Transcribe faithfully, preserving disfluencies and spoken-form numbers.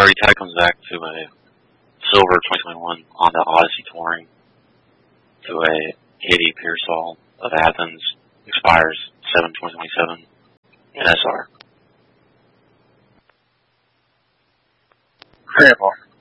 Harvey Tag comes back to a silver twenty twenty-one Honda Odyssey Touring to a eighty Pearsall of Athens, expires seven twenty twenty-seven in S R. Grandpa.